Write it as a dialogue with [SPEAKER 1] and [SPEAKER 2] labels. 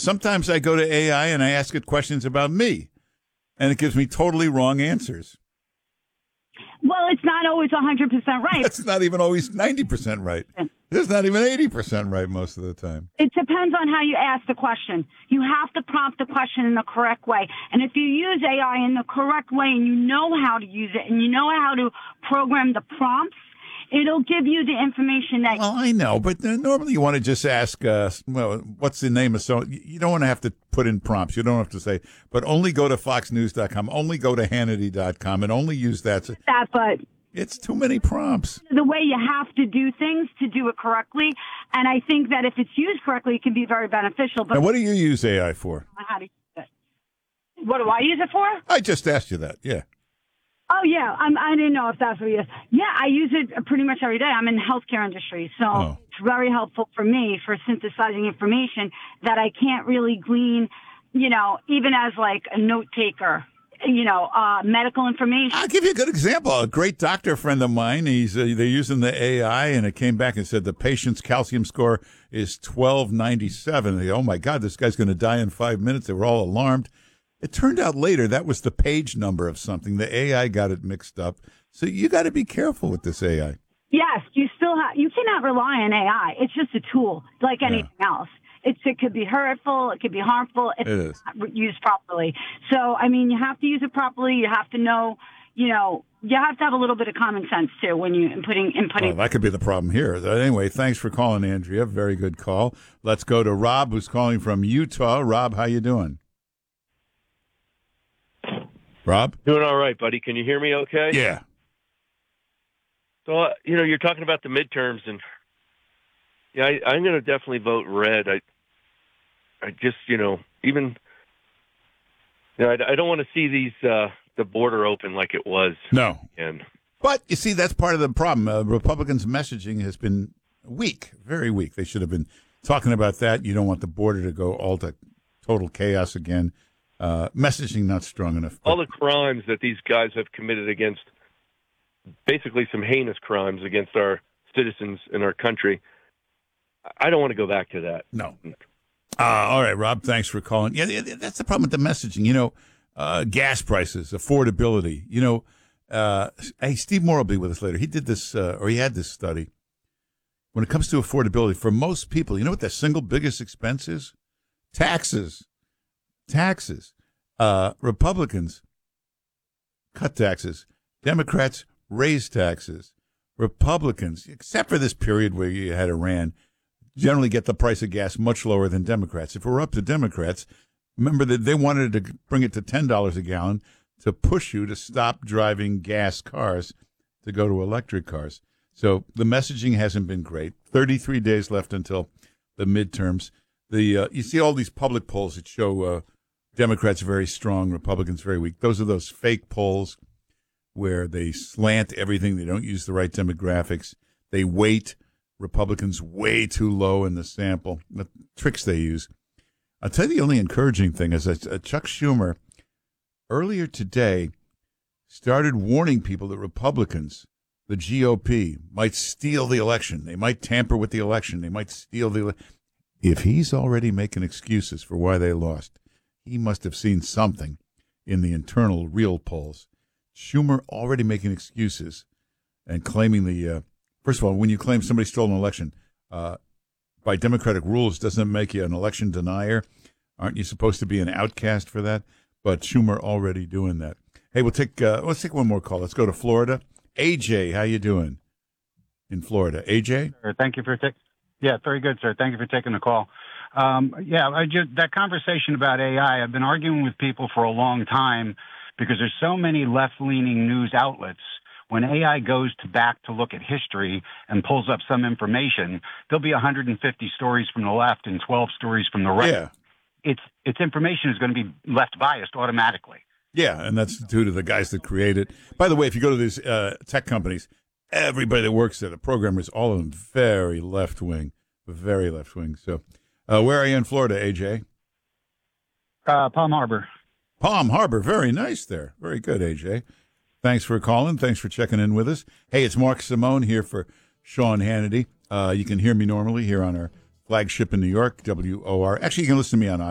[SPEAKER 1] sometimes I go to AI and I ask it questions about me, and it gives me totally wrong answers.
[SPEAKER 2] Well, it's not always 100% right.
[SPEAKER 1] It's not even always 90% right. It's not even 80% right most of the time.
[SPEAKER 2] It depends on how you ask the question. You have to prompt the question in the correct way. And if you use AI in the correct way and you know how to use it and you know how to program the prompts, it'll give you the information that...
[SPEAKER 1] Well, I know, but normally you want to just ask, what's the name of so... You don't want to have to put in prompts. You don't have to say, but only go to foxnews.com, only go to Hannity.com, and only use that.
[SPEAKER 2] But
[SPEAKER 1] it's too many prompts.
[SPEAKER 2] The way you have to do things to do it correctly, and I think that if it's used correctly, it can be very beneficial. But
[SPEAKER 1] now, what do you use AI for?
[SPEAKER 2] How to use it? What do I use it for?
[SPEAKER 1] I just asked you that, yeah.
[SPEAKER 2] Oh, yeah. I didn't know if that's what it is. Yeah, I use it pretty much every day. I'm in the healthcare industry, so it's very helpful for me for synthesizing information that I can't really glean, even as like a note taker, medical information.
[SPEAKER 1] I'll give you a good example. A great doctor friend of mine, they're using the AI, and it came back and said the patient's calcium score is 1297. They, oh, my God, this guy's going to die in 5 minutes. They were all alarmed. It turned out later that was the page number of something. The AI got it mixed up. So you got to be careful with this AI.
[SPEAKER 2] Yes, you cannot rely on AI. It's just a tool like anything else. It could be hurtful. It could be harmful if it's not used properly. So, you have to use it properly. You have to know, you have to have a little bit of common sense, too, when you're inputting.
[SPEAKER 1] Well, that could be the problem here. Anyway, thanks for calling, Andrea. Very good call. Let's go to Rob, who's calling from Utah. Rob, how you doing? Rob?
[SPEAKER 3] Doing all right, buddy. Can you hear me okay?
[SPEAKER 1] Yeah.
[SPEAKER 3] So, you're talking about the midterms, and I'm going to definitely vote red. I just, I don't want to see the border open like it was.
[SPEAKER 1] No.
[SPEAKER 3] And
[SPEAKER 1] but, you see, that's part of the problem. Republicans' messaging has been weak, very weak. They should have been talking about that. You don't want the border to go all to total chaos again. Messaging not strong enough.
[SPEAKER 3] All the crimes that these guys have committed against, basically some heinous crimes against our citizens in our country, I don't want to go back to that.
[SPEAKER 1] No. All right, Rob, thanks for calling. Yeah, that's the problem with the messaging. Gas prices, affordability. Hey, Steve Moore will be with us later. He did this, or he had this study. When it comes to affordability, for most people, you know what the single biggest expense is? Taxes. Republicans cut taxes. Democrats raise taxes. Republicans, except for this period where you had Iran, generally get the price of gas much lower than Democrats. If it were up to Democrats, remember that they wanted to bring it to $10 a gallon to push you to stop driving gas cars to go to electric cars. So the messaging hasn't been great. 33 days left until the midterms. You see all these public polls that show Democrats very strong, Republicans very weak. Those are those fake polls where they slant everything. They don't use the right demographics. They weight Republicans way too low in the sample. The tricks they use. I'll tell you the only encouraging thing is that Chuck Schumer earlier today started warning people that Republicans, the GOP, might steal the election. They might tamper with the election. They might steal the election. If he's already making excuses for why they lost, he must have seen something in the internal real polls. Schumer already making excuses and claiming first of all, when you claim somebody stole an election, by Democratic rules, doesn't it make you an election denier? Aren't you supposed to be an outcast for that? But Schumer already doing that. Hey, let's take one more call. Let's go to Florida. AJ, how you doing in Florida? AJ?
[SPEAKER 4] Thank you for Yeah, very good, sir. Thank you for taking the call. That conversation about AI, I've been arguing with people for a long time because there's so many left-leaning news outlets. When AI goes back to look at history and pulls up some information, there'll be 150 stories from the left and 12 stories from the right.
[SPEAKER 1] Yeah.
[SPEAKER 4] Its information is going to be left biased automatically.
[SPEAKER 1] Yeah, and that's due to the guys that create it. By the way, if you go to these tech companies, everybody that works there, the programmers, all of them very left-wing. Very left-wing. So where are you in Florida, AJ?
[SPEAKER 4] Palm Harbor.
[SPEAKER 1] Palm Harbor. Very nice there. Very good, AJ. Thanks for calling. Thanks for checking in with us. Hey, it's Mark Simone here for Sean Hannity. You can hear me normally here on our flagship in New York, WOR. Actually, you can listen to me on